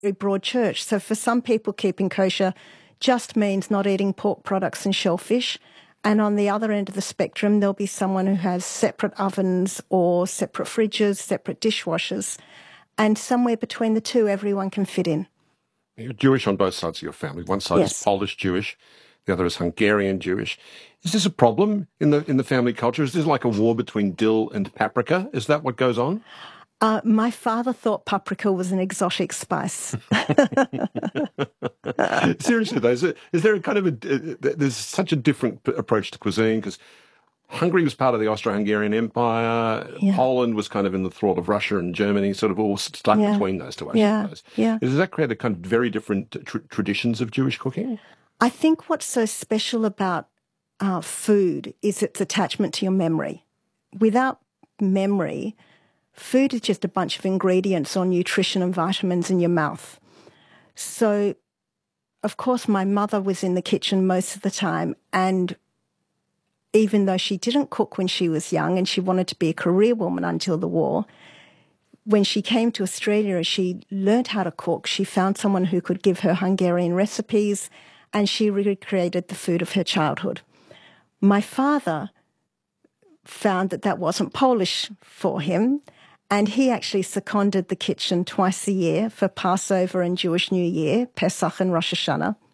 very broad church. So for some people, keeping kosher just means not eating pork products and shellfish. And on the other end of the spectrum, there'll be someone who has separate ovens or separate fridges, separate dishwashers. And somewhere between the two, everyone can fit in. You're Jewish on both sides of your family. One side is Polish Jewish, the other is Hungarian Jewish. Is this a problem in the family culture? Is this like a war between dill and paprika? Is that what goes on? My father thought paprika was an exotic spice. Seriously, though, is there a kind of there's such a different approach to cuisine, because Hungary was part of the Austro-Hungarian Empire. Yeah. Poland was kind of in the thrall of Russia and Germany, sort of all stuck between those two, I suppose. Yeah. Does that create a kind of very different traditions of Jewish cooking? I think what's so special about food is its attachment to your memory. Without memory, food is just a bunch of ingredients or nutrition and vitamins in your mouth. So, of course, my mother was in the kitchen most of the time, and even though she didn't cook when she was young and she wanted to be a career woman until the war, when she came to Australia and she learned how to cook, she found someone who could give her Hungarian recipes, and she recreated the food of her childhood. My father found that wasn't Polish for him, and he actually seconded the kitchen twice a year for Passover and Jewish New Year, Pesach and Rosh Hashanah.